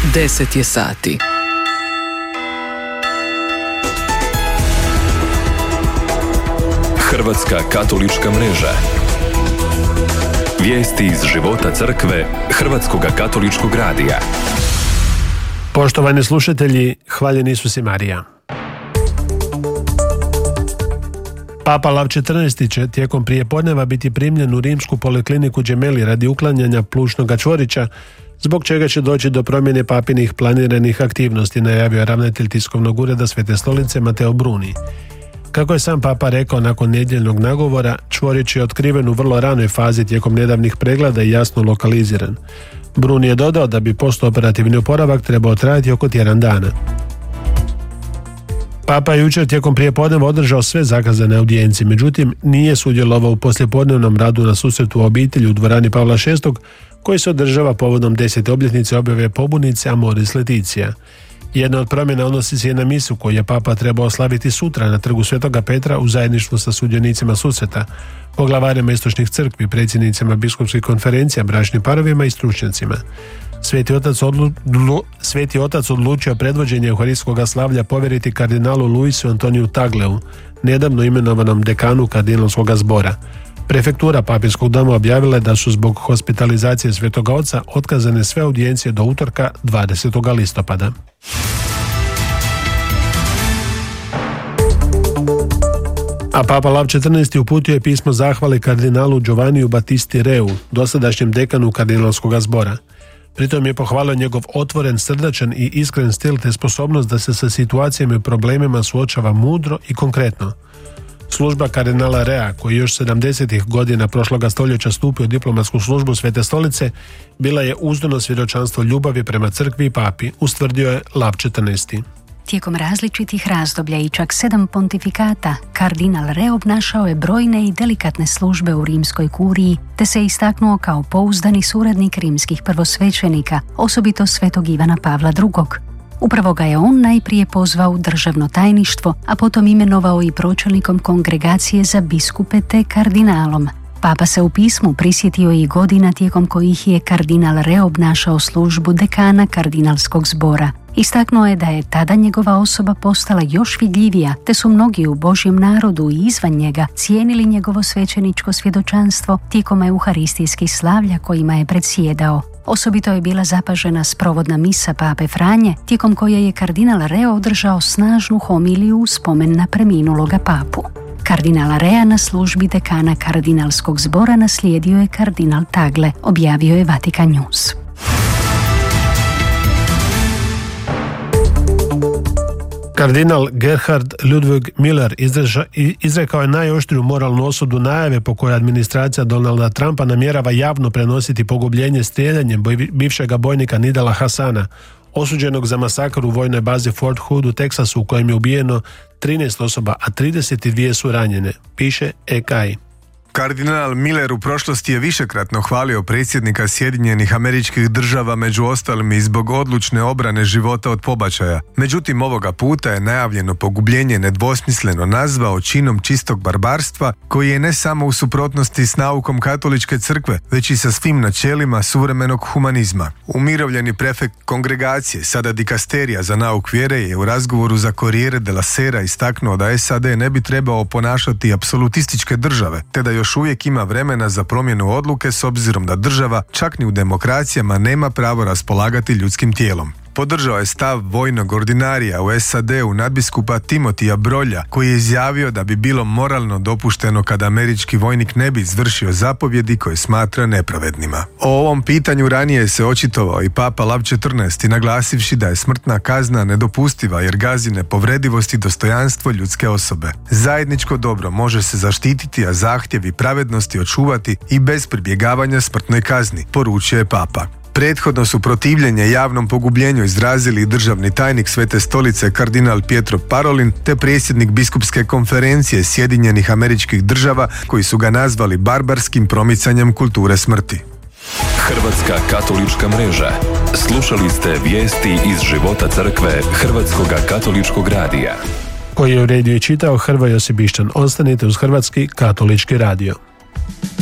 10 je sati. Hrvatska katolička mreža. Vijesti iz života crkve Hrvatskoga katoličkog radija. Poštovani slušatelji, hvaljeni Isus i Marija. Papa Lav XIV će tijekom prijepodneva biti primljen u rimsku polikliniku Gemelli radi uklanjanja plućnog čvorića, zbog čega će doći do promjene papinih planiranih aktivnosti, najavio ravnatelj tiskovnog ureda Svete stolice Mateo Bruni. Kako je sam papa rekao nakon nedjeljnog nagovora, čvorić je otkriven u vrlo ranoj fazi tijekom nedavnih pregleda i jasno lokaliziran. Bruni je dodao da bi postoperativni oporavak trebao trajati oko tjedan dana. Papa je jučer tijekom prijepodneva održao sve zakazane audijencije, međutim nije sudjelovao u poslijepodnevnom radu na susretu obitelji u dvorani Pavla VI, koji se održava povodom 10. obljetnice objave pobunice Amoris Laetitia. Jedna od promjena odnosi se i na misu koju je papa trebao slaviti sutra na trgu Svetoga Petra u zajedništvu sa sudionicima susreta, poglavarima istočnih crkvi, predsjednicima biskupskih konferencija, bračnim parovima i stručnjacima. Sveti otac odlučio predvođenje euharistskog slavlja povjeriti kardinalu Luisu Antoniju Tagleu, nedavno imenovanom dekanu kardinalskog zbora. Prefektura papinskog doma objavila je da su zbog hospitalizacije Svetoga Oca otkazane sve audijencije do utorka 20. listopada. A Papa Lav XIV uputio je pismo zahvale kardinalu Giovanniju Battisti Reu, dosadašnjem dekanu kardinalskog zbora. Pritom je pohvalio njegov otvoren, srdačan i iskren stil te sposobnost da se sa situacijama i problemima suočava mudro i konkretno. Služba kardinala Rea, koji još 70. godina prošloga stoljeća stupio u diplomatsku službu Svete stolice, bila je uzdano svjedočanstvo ljubavi prema crkvi i papi, ustvrdio je Lav XIV. Tijekom različitih razdoblja i čak 7 pontifikata, kardinal Re obnašao je brojne i delikatne službe u rimskoj kuriji, te se istaknuo kao pouzdani suradnik rimskih prvosvećenika, osobito svetog Ivana Pavla II. Upravo ga je on najprije pozvao u državno tajništvo, a potom imenovao i pročelnikom kongregacije za biskupe te kardinalom. Papa se u pismu prisjetio i godina tijekom kojih je kardinal Re obnašao službu dekana kardinalskog zbora. Istaknuo je da je tada njegova osoba postala još vidljivija, te su mnogi u Božjem narodu i izvan njega cijenili njegovo svećeničko svjedočanstvo tijekom euharistijskih slavlja kojima je predsjedao. Osobito je bila zapažena sprovodna misa pape Franje, tijekom koje je kardinal Reo održao snažnu homiliju u spomen na preminuloga papu. Kardinala Rea na službi dekana kardinalskog zbora naslijedio je kardinal Tagle, objavio je Vatikan News. Kardinal Gerhard Ludwig Müller izrekao je najoštriju moralnu osudu najave po kojoj administracija Donalda Trumpa namjerava javno prenositi pogubljenje streljanjem bivšega bojnika Nidala Hassana, osuđenog za masakr u vojnoj bazi Fort Hood u Teksasu u kojem je ubijeno 13 osoba, a 32 su ranjene, piše EKI. Kardinal Miller u prošlosti je višekratno hvalio predsjednika Sjedinjenih Američkih Država, među ostalim i zbog odlučne obrane života od pobačaja. Međutim, ovoga puta je najavljeno pogubljenje nedvosmisleno nazvao činom čistog barbarstva, koji je ne samo u suprotnosti s naukom katoličke crkve, već i sa svim načelima suvremenog humanizma. Umirovljeni prefekt kongregacije, sada dikasterija za nauk vjere, je u razgovoru za Corriere della Sera istaknuo da SAD ne bi trebao ponašati apsolutističke države, te da još uvijek ima vremena za promjenu odluke s obzirom da država, čak ni u demokracijama, nema pravo raspolagati ljudskim tijelom. Podržao je stav vojnog ordinarija u SAD-u nadbiskupa Timotija Brolja, koji je izjavio da bi bilo moralno dopušteno kada američki vojnik ne bi izvršio zapovjedi koje smatra nepravednima. O ovom pitanju ranije se očitovao i Papa Lav XIV, naglasivši da je smrtna kazna nedopustiva jer gazi nepovredivost i dostojanstvo ljudske osobe. Zajedničko dobro može se zaštititi, a zahtjevi pravednosti očuvati i bez pribjegavanja smrtnoj kazni, poručio je Papa. Prethodno su protivljenje javnom pogubljenju izrazili državni tajnik Svete stolice kardinal Pietro Parolin te predsjednik biskupske konferencije Sjedinjenih Američkih Država, koji su ga nazvali barbarskim promicanjem kulture smrti. Hrvatska katolička mreža. Slušali ste vijesti iz života crkve Hrvatskoga katoličkog radija, koji je uredio i čitao Hrvoje Josibišćan. Ostanite uz Hrvatski katolički radio.